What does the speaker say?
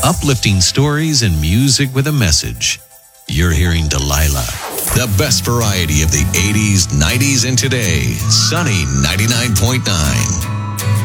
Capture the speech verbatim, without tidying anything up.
Uplifting stories and music with a message. You're hearing Delilah. The best variety of the eighties, nineties, and today. Sunny ninety-nine point nine.